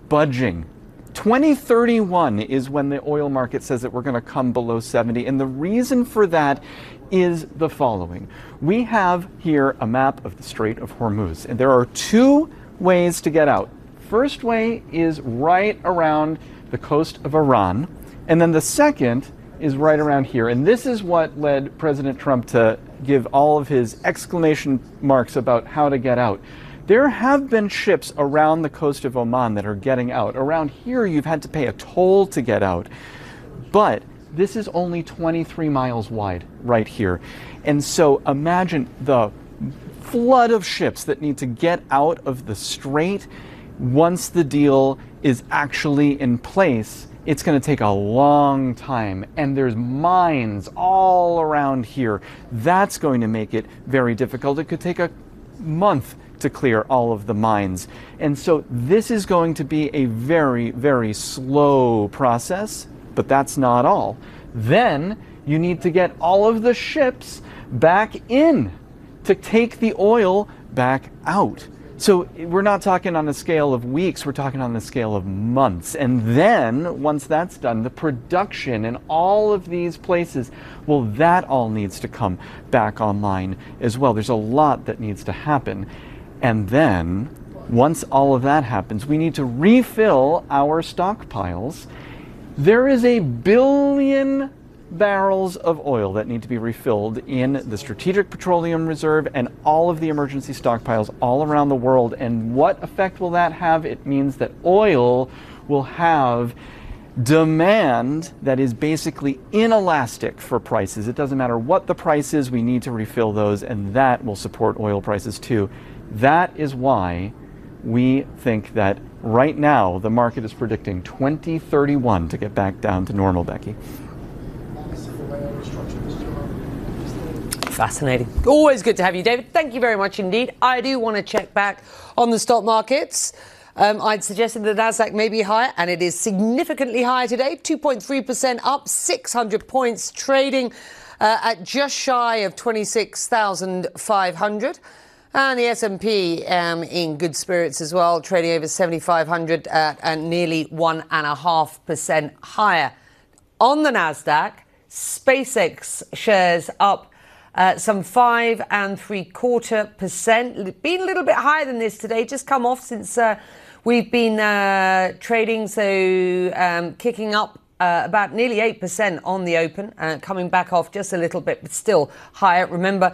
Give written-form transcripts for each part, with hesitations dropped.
budging. 2031 is when the oil market says that we're going to come below 70. And the reason for that is the following. We have here a map of the Strait of Hormuz, and there are two ways to get out. First way is right around the coast of Iran, and then the second is right around here. And this is what led President Trump to give all of his exclamation marks about how to get out. There have been ships around the coast of Oman that are getting out. Around here, you've had to pay a toll to get out. But this is only 23 miles wide right here. And so imagine the flood of ships that need to get out of the strait. Once the deal is actually in place, it's going to take a long time, and there's mines all around here. That's going to make it very difficult. It could take a month to clear all of the mines. And so this is going to be a very, very slow process, but that's not all. Then you need to get all of the ships back in to take the oil back out. So we're not talking on a scale of weeks, we're talking on the scale of months. And then, once that's done, the production in all of these places, well, that all needs to come back online as well. There's a lot that needs to happen. And then, once all of that happens, we need to refill our stockpiles. There is 1 billion barrels of oil that need to be refilled in the Strategic Petroleum Reserve and all of the emergency stockpiles all around the world. And what effect will that have? It means that oil will have demand that is basically inelastic for prices. It doesn't matter what the price is, we need to refill those, and that will support oil prices too. That is why we think that right now the market is predicting 2031 to get back down to normal, Becky. Fascinating. Always good to have you, David. Thank you very much indeed. I do want to check back on the stock markets. I'd suggested the Nasdaq may be higher, and it is significantly higher today. 2.3% up, 600 points, trading at just shy of 26,500. And the S&P in good spirits as well, trading over 7,500 and nearly 1.5% higher. On the Nasdaq, SpaceX shares up some 5.75%. Been a little bit higher than this today, just come off since we've been trading, so kicking up about nearly 8% on the open, coming back off just a little bit, but still higher. Remember,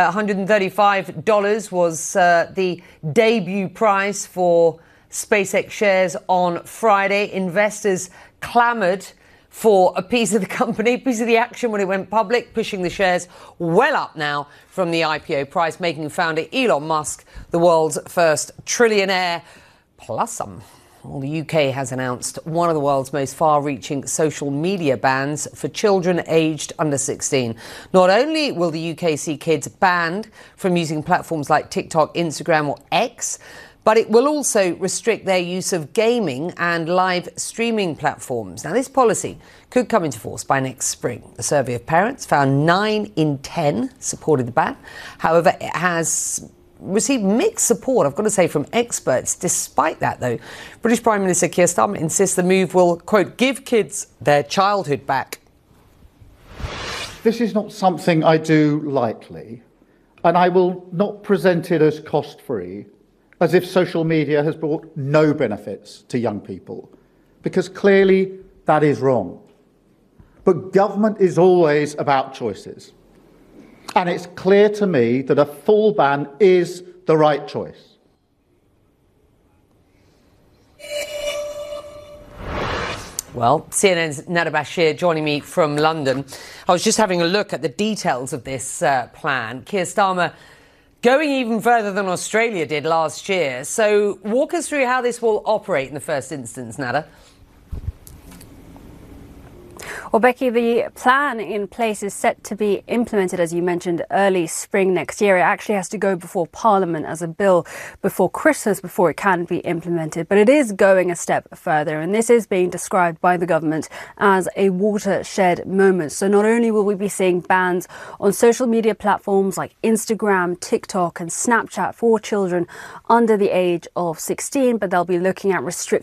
$135 was the debut price for SpaceX shares on Friday. Investors clamored for a piece of the company, a piece of the action when it went public, pushing the shares well up now from the IPO price, making founder Elon Musk the world's first trillionaire plus some. Well, the UK has announced one of the world's most far-reaching social media bans for children aged under 16. Not only will the UK see kids banned from using platforms like TikTok, Instagram or X, but it will also restrict their use of gaming and live streaming platforms. Now, this policy could come into force by next spring. A survey of parents found 9 in 10 supported the ban. However, it has received mixed support, I've got to say, from experts. Despite that, though, British Prime Minister Keir Starmer insists the move will, quote, give kids their childhood back. This is not something I do lightly, and I will not present it as cost-free, as if social media has brought no benefits to young people, because clearly that is wrong. But government is always about choices. And it's clear to me that a full ban is the right choice. Well, CNN's Nada Bashir joining me from London. I was just having a look at the details of this plan. Keir Starmer going even further than Australia did last year. So walk us through how this will operate in the first instance, Nada. Well, Becky, the plan in place is set to be implemented, as you mentioned, early spring next year. It actually has to go before Parliament as a bill before Christmas before it can be implemented. But it is going a step further, and this is being described by the government as a watershed moment. So not only will we be seeing bans on social media platforms like Instagram, TikTok and Snapchat for children under the age of 16, but they'll be looking at restricting